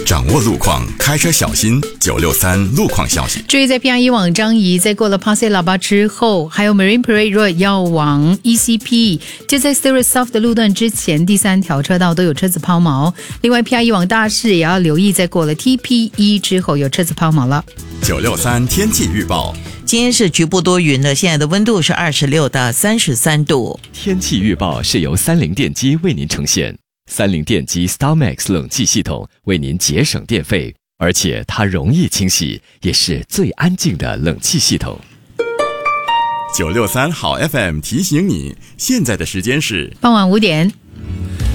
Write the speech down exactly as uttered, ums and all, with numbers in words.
掌握路况，开车小心。九六三路况消息。 至于在 P R E 往张仪，在过了 Pasir Laba 之后，还有 Marine Parade Road 要往 E C P， 就在 Steriot South 的路段之前，第三条车道都有车子抛锚。另外 P R E 往大市也要留意，在过了 T P E 之后有车子抛锚了。 九六三天气预报。 今天是局部多云的，现在的温度是二十六到三十三度。 天气预报是由三菱电机为您呈现。三菱电机 StarMax 冷气系统为您节省电费，而且它容易清洗，也是最安静的冷气系统。 九六三好 F M 提醒你，现在的时间是傍晚五点。